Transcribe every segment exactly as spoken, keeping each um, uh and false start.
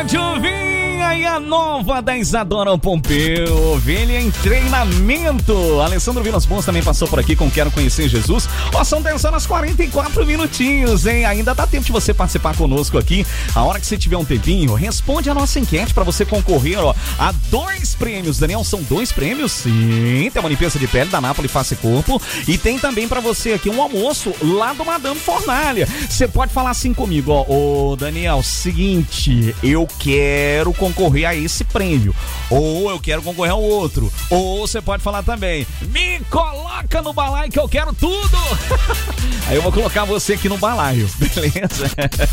rádio, vem aí a nova da Isadora Pompeu, ovelha em treinamento. Alessandro Vilas Boas também passou por aqui com Quero Conhecer Jesus. Ó, são dez horas e quarenta e quatro minutinhos, hein? Ainda dá tempo de você participar conosco aqui. A hora que você tiver um tempinho, responde a nossa enquete pra você concorrer, ó, a dois prêmios. Daniel, são dois prêmios? Sim, tem uma limpeza de pele da Napoli Face e Corpo e tem também pra você aqui um almoço lá do Madame Fornalha. Você pode falar assim comigo, ó, ô Daniel, seguinte, eu quero concorrer a esse prêmio, ou eu quero concorrer ao outro, ou você pode falar também, me coloca no balaio que eu quero tudo. Aí eu vou colocar você aqui no balaio, beleza?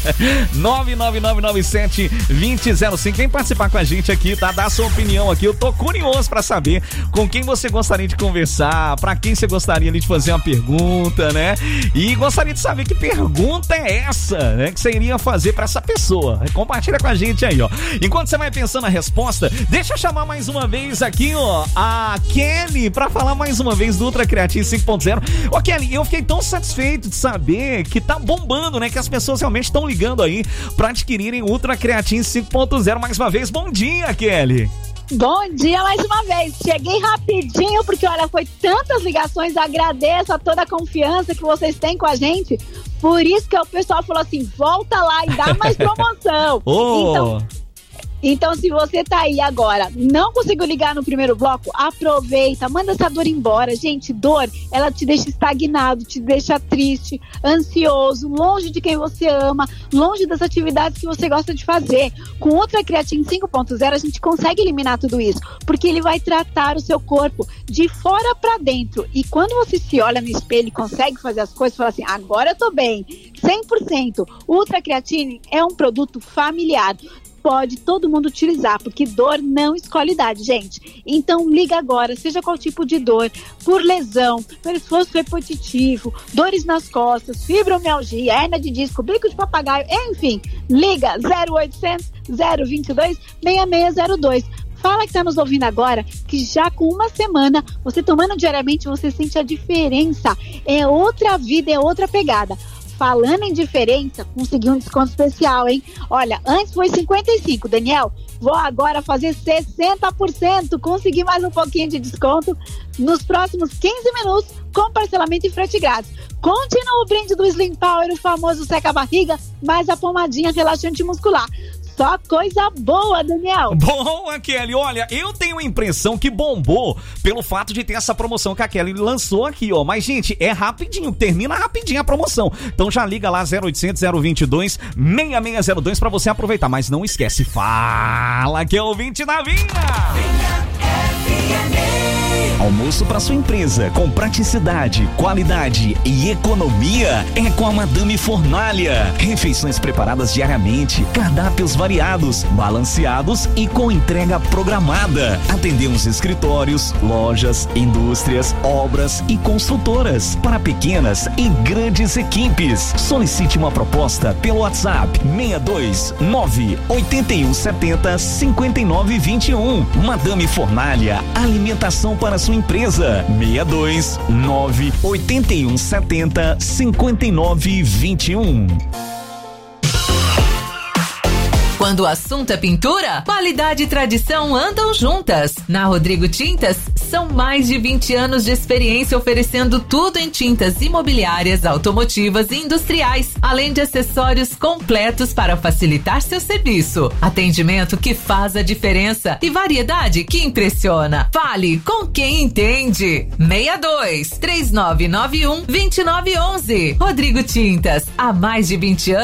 nove nove nove nove sete dois zero zero cinco, vem participar com a gente aqui, tá? Dá a sua opinião aqui, eu tô curioso pra saber com quem você gostaria de conversar, pra quem você gostaria de fazer uma pergunta, né? E gostaria de saber que pergunta é essa, né? Que você iria fazer pra essa pessoa. Compartilha com a gente aí, ó. Enquanto você vai pensando a resposta, deixa eu chamar mais uma vez aqui, ó, a Kelly pra falar mais uma vez do Ultra Creatine cinco ponto zero. Ó, Kelly, eu fiquei tão satisfeito de saber que tá bombando, né? Que as pessoas realmente estão ligando aí pra adquirirem Ultra Creatine cinco ponto zero mais uma vez. Bom dia, Kelly! Bom dia mais uma vez, cheguei rapidinho porque olha, foi tantas ligações, agradeço a toda a confiança que vocês têm com a gente, por isso que o pessoal falou assim, volta lá e dá mais promoção. Oh. Então, então se você tá aí agora, não conseguiu ligar no primeiro bloco, aproveita, manda essa dor embora. Gente, dor, ela te deixa estagnado, te deixa triste, ansioso, longe de quem você ama, longe das atividades que você gosta de fazer. Com Ultra Creatine cinco ponto zero a gente consegue eliminar tudo isso, porque ele vai tratar o seu corpo de fora pra dentro. E quando você se olha no espelho e consegue fazer as coisas, fala assim, agora eu tô bem, cem por cento. Ultra Creatine é um produto familiar. Pode todo mundo utilizar, porque dor não escolhe idade, gente. Então liga agora, seja qual tipo de dor, por lesão, por esforço repetitivo, dores nas costas, fibromialgia, hérnia de disco, bico de papagaio, enfim, liga zero oitocentos, zero vinte e dois, seis seis zero dois. Fala que tá nos ouvindo agora, que já com uma semana, você tomando diariamente, você sente a diferença. É outra vida, é outra pegada. Falando em diferença, consegui um desconto especial, hein? Olha, antes foi cinquenta e cinco, Daniel, vou agora fazer sessenta por cento, consegui mais um pouquinho de desconto nos próximos quinze minutos, com parcelamento e frete grátis. Continua o brinde do Slim Power, o famoso seca-barriga, mais a pomadinha relaxante muscular. Só coisa boa, Daniel. Boa, Kelly. Olha, eu tenho a impressão que bombou pelo fato de ter essa promoção que a Kelly lançou aqui, ó. Mas, gente, é rapidinho, termina rapidinho a promoção. Então já liga lá zero oitocentos, zero vinte e dois, seis seis zero dois pra você aproveitar. Mas não esquece, fala que é ouvinte da Vinha. Almoço para sua empresa com praticidade, qualidade e economia é com a Madame Fornalha. Refeições preparadas diariamente, cardápios variados, balanceados e com entrega programada. Atendemos escritórios, lojas, indústrias, obras e construtoras para pequenas e grandes equipes. Solicite uma proposta pelo WhatsApp seis dois nove, oito um sete zero, cinco nove dois um. Madame Fornalha, alimentação para sua empresa. seis dois nove, oito um sete zero, cinco nove dois um. Quando o assunto é pintura, qualidade e tradição andam juntas. Na Rodrigo Tintas, são mais de vinte anos de experiência oferecendo tudo em tintas imobiliárias, automotivas e industriais, além de acessórios completos para facilitar seu serviço. Atendimento que faz a diferença e variedade que impressiona. Fale com quem entende. seis dois, três nove nove um, dois nove um um. Rodrigo Tintas, há mais de vinte anos.